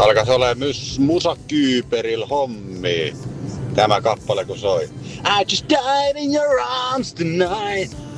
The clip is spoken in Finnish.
Alkas ole musakyyperil hommi. Tämä kappale kun soi. I just died in your arms tonight.